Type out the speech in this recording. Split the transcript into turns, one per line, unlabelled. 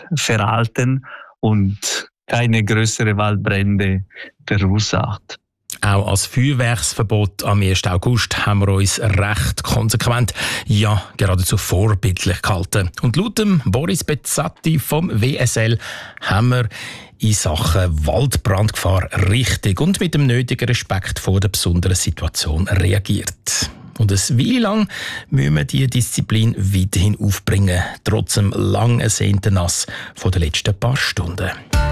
verhalten und keine größeren Waldbrände verursacht.
Auch als Feuerwerksverbot am 1. August haben wir uns recht konsequent, ja geradezu vorbildlich gehalten. Und laut dem Boris Bezzatti vom WSL haben wir in Sachen Waldbrandgefahr richtig und mit dem nötigen Respekt vor der besonderen Situation reagiert. Und ein Weile lang müssen wir diese Disziplin weiterhin aufbringen, trotz dem lang ersehnten Nass von den letzten paar Stunden.